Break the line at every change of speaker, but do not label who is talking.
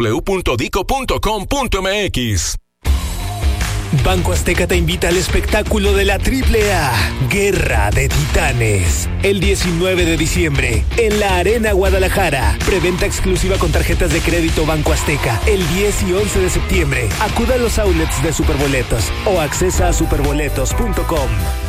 www.dico.com.mx.
Banco Azteca te invita al espectáculo de la AAA, Guerra de Titanes, el 19 de diciembre, en la Arena Guadalajara. Preventa exclusiva con tarjetas de crédito Banco Azteca, el 10 y 11 de septiembre. Acuda a los outlets de Superboletos o accesa a superboletos.com.